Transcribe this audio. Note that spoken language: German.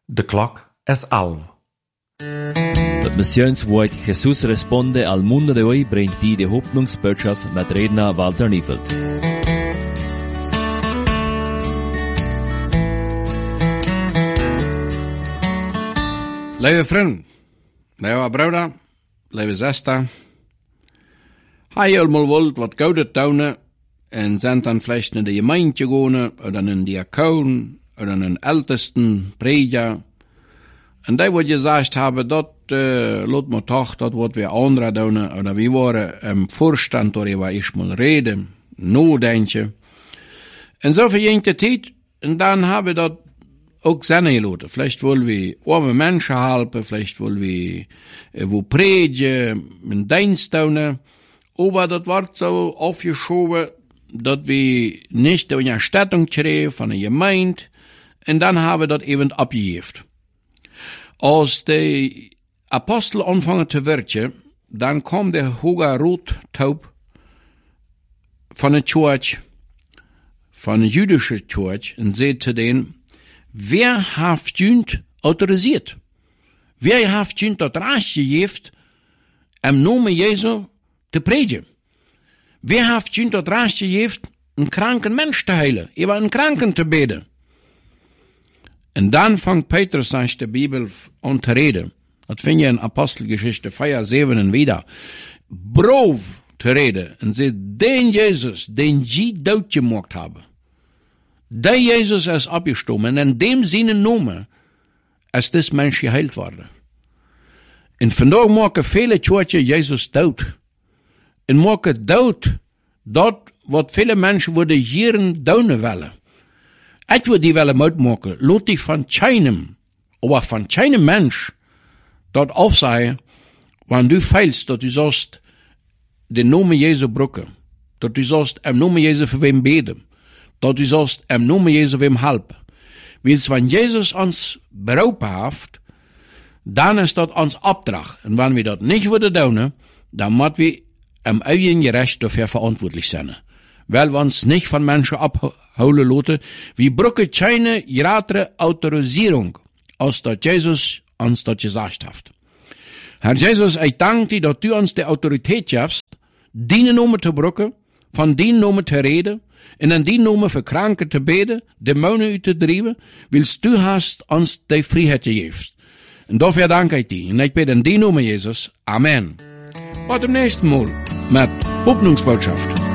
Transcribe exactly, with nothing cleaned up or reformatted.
De klok es elf. Das Missionswort Jesús responde al mundo de hoy bringt die Hoffnungsbotschaft mit Redner Walter Niefeld. Lieve vriend, lieve broeder, lieve zuster. Hij helemaal wilt wat gouden tonen en zijn dan vielleicht in de gemeente gaan, of in een diakoon, of in een ältesten prediger. En die wat gezegd hebben, dat uh, laat me toch, dat wat we anderen doen, oder we waren im Vorstand, darüber ich mal reden, nadenken. En zo voor een tijd, en dan hebben we dat ook zijn gelaten. Vielleicht wollen we arme Menschen helpen, vielleicht wollen we äh, wo predigen, een dienst doen, aber das wordt so aufgeschoben, dat we nicht eine Erstattung kregen von der Gemeinde, en dan hebben we dat eben abgegeven. Als de Apostel anfangen te werken, dan kwam de hoge roodtaub van de Church, van de jüdische Church, en zei te denen, wer heeft junt autorisiert? Wer heeft junt dat recht gegeven, im Namen Jesu te predigen? Wer heeft junt dat recht gegeven, een kranken mens te heilen, über een kranken te beden? En dan vangt Petrus sich de Bibel an te reden. Dat vind je in Apostelgeschichte vier, zeven wieder. Brov te reden. En zegt, den Jezus, den je dood gemaakt hebben. Die Jezus is abgestorben. En in dem zijn Namen is dit mens geheilt worden. En vandaag maken vele Churchen Jezus dood. En maken dood dat wat vele mensen worden hier doen willen. Ik wil die wel uitmaken, laat die van keinem, aber van keinem Mensch, dat afzeggen, wanneer du feilst, dat du zost de Namen Jesu brukken, dat du zost im Namen Jesu voor wem beden, dat du zost im Namen Jesu wem helpen. Wils wanneer Jezus ons beroepen heeft, dan is dat ons opdracht. En wanneer we dat niet willen doen, dan moeten we im eigen gerecht dafür verantwortlich zijn. Weil wir uns nicht von Menschen abholen lassen, wir brauchen keine gratere Autorisierung, als dat Jesus uns das gesagt hat. Herr Jesus, ich danke dir, dass du uns die Autorität gibst, deine Namen zu brauchen, von deinen Namen zu reden, und in deinen Namen für Kranke zu beten, Dämonen uit te drijven, willst du hast uns die Freiheit gegeben. Und dafür danke ich dir. Und ich bete in deinen Namen, Jesus. Amen. Bis zum nächsten Mal mit Hoffnungsbotschaft.